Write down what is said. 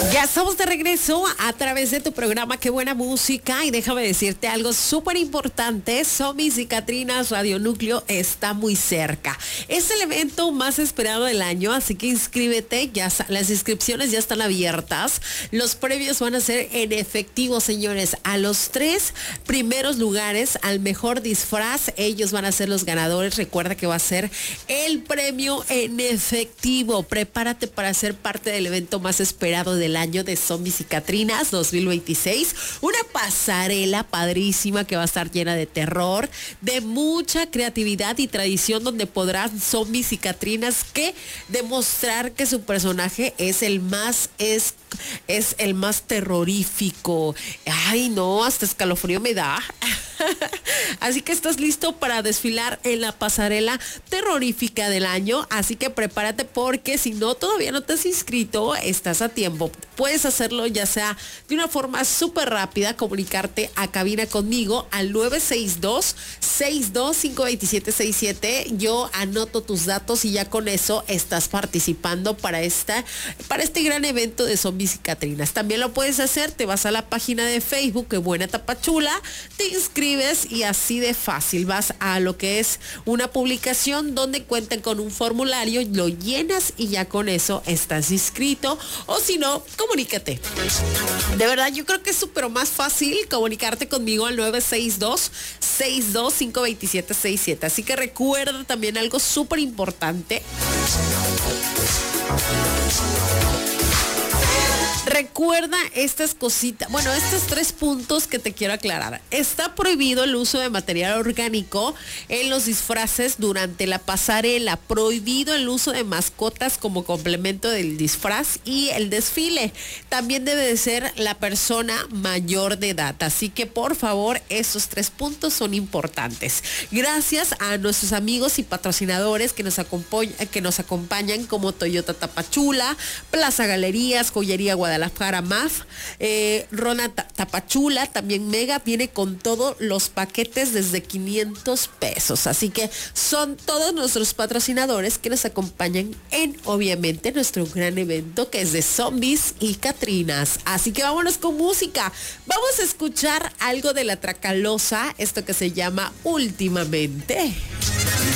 Ya estamos de regreso a través de tu programa Qué Buena Música, y déjame decirte algo súper importante. Zombies y Catrinas Radio Núcleo está muy cerca. Es el evento más esperado del año, así que inscríbete. Las inscripciones ya están abiertas. Los premios van a ser en efectivo, señores. A los 3 primeros lugares, al mejor disfraz, ellos van a ser los ganadores. Recuerda que va a ser el premio en efectivo. Prepárate para ser parte del evento más esperado del año de Zombies y Catrinas 2026. Una pasarela padrísima que va a estar llena de terror, de mucha creatividad y tradición, donde podrán Zombies y Catrinas que demostrar que su personaje es el más terrorífico. Ay, no, hasta escalofrío me da. Así que estás listo para desfilar en la pasarela terrorífica del año. Así que prepárate, porque si no, todavía no te has inscrito, estás a tiempo. Puedes hacerlo ya sea de una forma súper rápida, comunicarte a cabina conmigo al 962-625-2767. Yo anoto tus datos y ya con eso estás participando para este gran evento de Zombies y Catrinas. También lo puedes hacer, te vas a la página de Facebook, Qué Buena Tapachula, te inscribes y así de fácil vas a lo que es una publicación donde cuentan con un formulario, lo llenas y ya con eso estás inscrito. O si no, comunícate. De verdad, yo creo que es súper más fácil comunicarte conmigo al 962-625-2767. Así que recuerda también algo súper importante. Recuerda estas cositas, estos 3 puntos que te quiero aclarar. Está prohibido el uso de material orgánico en los disfraces durante la pasarela. Prohibido el uso de mascotas como complemento del disfraz y el desfile. También debe de ser la persona mayor de edad. Así que, por favor, esos 3 puntos son importantes. Gracias a nuestros amigos y patrocinadores que nos acompañan, como Toyota Tapachula, Plaza Galerías, Joyería Guadalajara, MAF, Rona Tapachula, también Mega, viene con todos los paquetes desde 500 pesos. Así que son todos nuestros patrocinadores que nos acompañan en, obviamente, nuestro gran evento que es de Zombies y Catrinas. Así que vámonos con música. Vamos a escuchar algo de La Tracalosa, esto que se llama Últimamente.